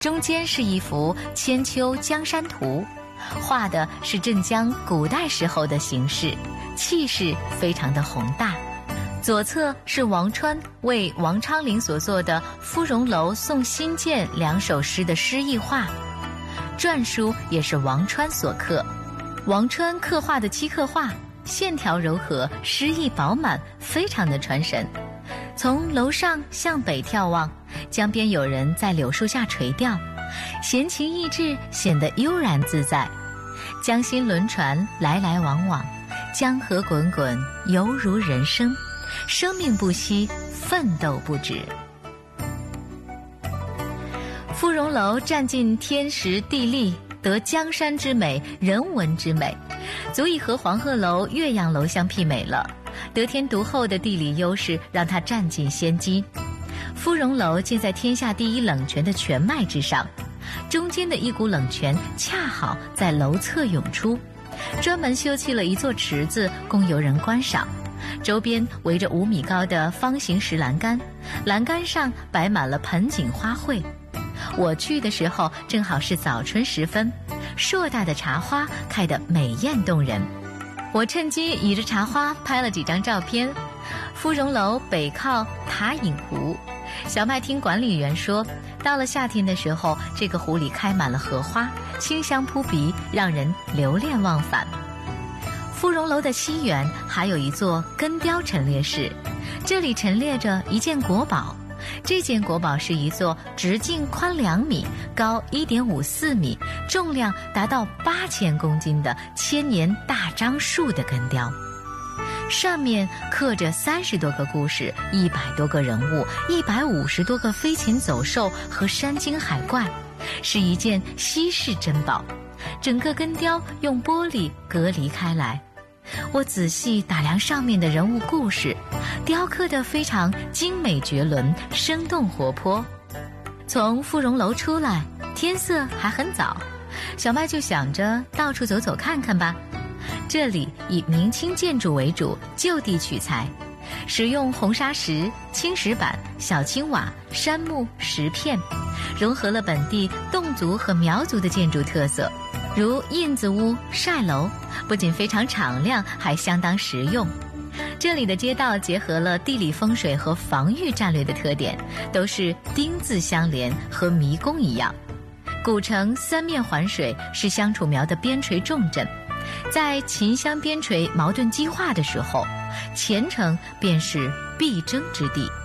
中间是一幅千秋江山图，画的是镇江古代时候的形势，气势非常的宏大。左侧是王川为王昌龄所作的《芙蓉楼送辛渐》2首诗的诗意画，篆书也是王川所刻。王川刻画的漆刻画线条柔和，诗意饱满，非常的传神。从楼上向北眺望，江边有人在柳树下垂钓，闲情逸致，显得悠然自在。江心轮船来来往往，江河滚滚，犹如人生，生命不息，奋斗不止。芙蓉楼占尽天时地利，得江山之美，人文之美，足以和黄鹤楼、岳阳楼相媲美了。得天独厚的地理优势让它占尽先机。芙蓉楼建在天下第一冷泉的泉脉之上，中间的一股冷泉恰好在楼侧涌出，专门修葺了一座池子供游人观赏，周边围着5米高的方形石栏杆，栏杆上摆满了盆景花卉。我去的时候正好是早春时分，硕大的茶花开得美艳动人。我趁机倚着茶花拍了几张照片。芙蓉楼北靠塔影湖，小麦厅管理员说，到了夏天的时候，这个湖里开满了荷花，清香扑鼻，让人流连忘返。芙蓉楼的西园还有一座根雕陈列室，这里陈列着一件国宝。这件国宝是一座直径宽2米、高1.54米、重量达到8000公斤的千年大樟树的根雕，上面刻着30多个故事、100多个人物、150多个飞禽走兽和山精海怪，是一件稀世珍宝。整个根雕用玻璃隔离开来。我仔细打量上面的人物故事，雕刻得非常精美绝伦，生动活泼。从芙蓉楼出来，天色还很早，小麦就想着到处走走看看吧。这里以明清建筑为主，就地取材，使用红砂石、青石板、小青瓦、杉木、石片，融合了本地侗族和苗族的建筑特色，如印子屋、晒楼，不仅非常敞亮，还相当实用。这里的街道结合了地理风水和防御战略的特点，都是丁字相连，和迷宫一样。古城3面环水，是相楚苗的边陲重镇。在秦襄边陲矛盾激化的时候，前城便是必争之地。